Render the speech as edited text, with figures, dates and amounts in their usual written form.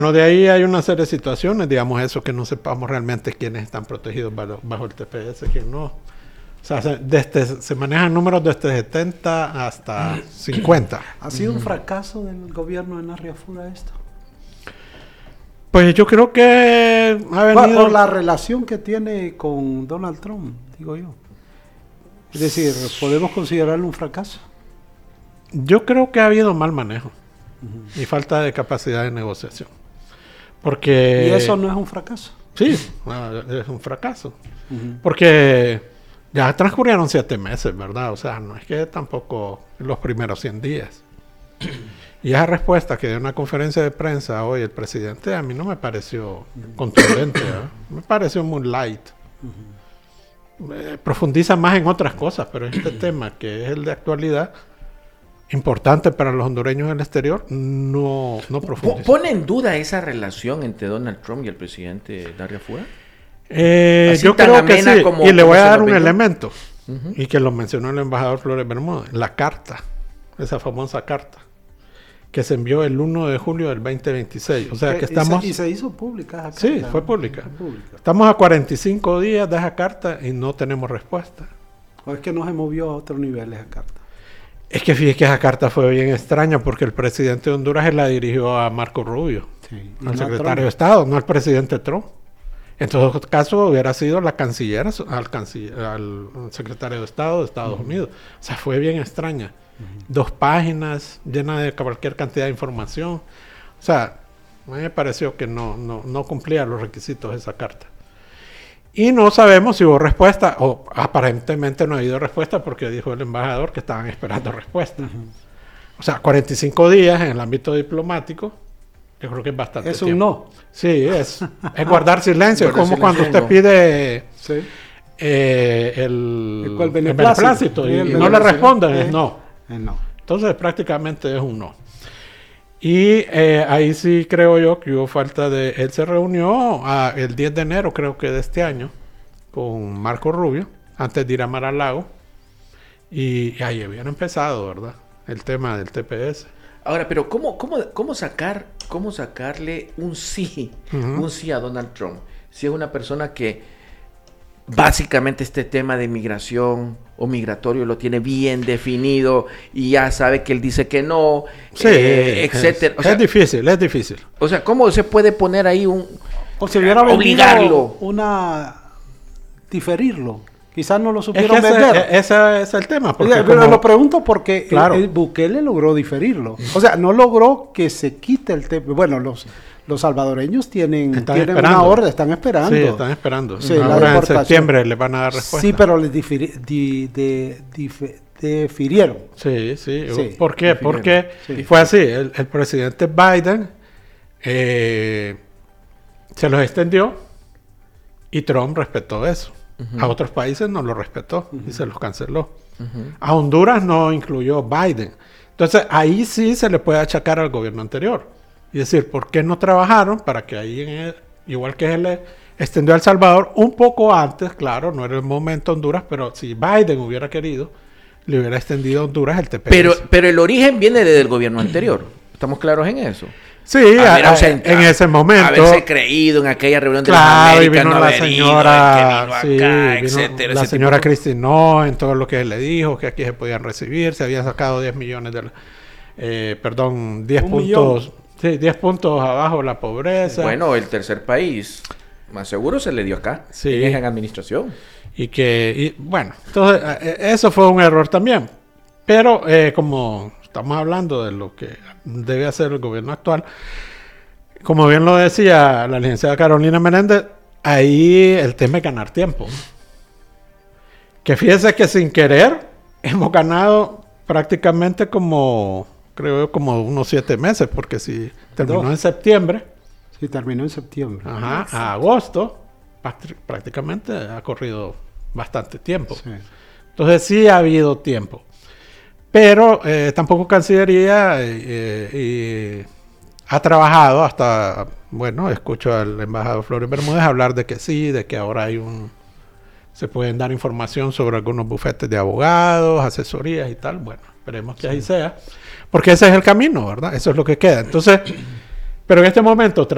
Bueno, de ahí hay una serie de situaciones, digamos eso, que no sepamos realmente quiénes están protegidos bajo el TPS, quién no. O sea, se manejan números desde 70 hasta 50. ¿Ha sido un fracaso del gobierno de Narria Fura esto? Pues yo creo que ha venido... Por la relación que tiene con Donald Trump, digo yo. Es decir, ¿podemos considerarlo un fracaso? Yo creo que ha habido mal manejo y falta de capacidad de negociación. Porque... ¿Y eso no es un fracaso? Sí, es un fracaso. Porque ya transcurrieron 7 meses, ¿verdad? O sea, no es que tampoco los primeros 100 días. Y esa respuesta que dio en una conferencia de prensa hoy el presidente, a mí no me pareció contundente, ¿eh? Me pareció muy light. Profundiza más en otras cosas, pero este tema, que es el de actualidad, importante para los hondureños en el exterior, no profundiza. ¿Pone en duda esa relación entre Donald Trump y el presidente Narria Fura? Yo creo que sí, y le voy a dar un elemento, y que lo mencionó el embajador Flores Bermúdez, la carta, esa famosa carta, que se envió el 1 de julio del 2026. O sea que estamos... Y se hizo pública esa carta. Sí, fue pública. Estamos a 45 días de esa carta y no tenemos respuesta. ¿O es que no se movió a otro nivel esa carta? Es que fíjate que esa carta fue bien extraña porque el presidente de Honduras se la dirigió a Marco Rubio, al secretario de Estado, no al presidente Trump. En todo caso hubiera sido la canciller al secretario de Estado de Estados Unidos. O sea, fue bien extraña. 2 páginas llenas de cualquier cantidad de información. O sea, a mí me pareció que no cumplía los requisitos de esa carta. Y no sabemos si hubo respuesta, o aparentemente no ha habido respuesta, porque dijo el embajador que estaban esperando respuesta. O sea, 45 días en el ámbito diplomático, yo creo que es bastante tiempo. Es un no. Sí, es guardar silencio. Es como cuando usted pide el beneplácito y no le responden, es no. Entonces prácticamente es un no. Y ahí sí creo yo que hubo falta de... Él se reunió el 10 de enero, creo que de este año, con Marco Rubio, antes de ir a Mar-a-Lago. Y ahí habían empezado, ¿verdad? El tema del TPS. Ahora, pero ¿cómo sacarle un sí a Donald Trump? Si es una persona que básicamente este tema de migración o migratorio lo tiene bien definido y ya sabe que él dice que no, etcétera. Es difícil. O sea, ¿cómo se puede poner ahí o si hubiera obligarlo? Diferirlo. Quizás no lo supieron vender. Ese es el tema. Pero lo pregunto porque Bukele logró diferirlo. O sea, no logró que se quite el tema. Bueno, los salvadoreños tienen una orden, están esperando. Sí, están esperando. Sí, ahora en septiembre les van a dar respuesta. Sí, pero les difirieron. Sí. ¿Por qué? Porque fue así. El presidente Biden se los extendió y Trump respetó eso. A otros países no lo respetó y se los canceló. A Honduras no incluyó Biden. Entonces ahí sí se le puede achacar al gobierno anterior. Y decir, ¿por qué no trabajaron para que ahí, igual que él extendió a El Salvador un poco antes? Claro, no era el momento Honduras, pero si Biden hubiera querido, le hubiera extendido a Honduras el TPS. Pero el origen viene desde el gobierno anterior. ¿Estamos claros en eso? Sí, en ese momento. Haberse creído en aquella reunión de las Américas, vino no la señora, etcétera. La señora Cristinó en todo lo que él le dijo, que aquí se podían recibir, se habían sacado 10 millones de 10 puntos. Sí, 10 puntos abajo la pobreza. Bueno, el tercer país más seguro se le dio acá. Sí. En administración. Bueno, entonces eso fue un error también. Pero como estamos hablando de lo que debe hacer el gobierno actual, como bien lo decía la licenciada Carolina Menéndez, ahí el tema es ganar tiempo. Que fíjese que sin querer hemos ganado prácticamente creo como unos 7 meses, porque si terminó en septiembre. Sí, terminó en septiembre. A agosto, prácticamente ha corrido bastante tiempo. Sí. Entonces sí ha habido tiempo. Pero tampoco Cancillería ha trabajado hasta, escucho al embajador Flores Bermúdez hablar de que sí, de que ahora se pueden dar información sobre algunos bufetes de abogados, asesorías y tal. Bueno, esperemos que así sea. Porque ese es el camino, ¿verdad? Eso es lo que queda. Entonces, pero en este momento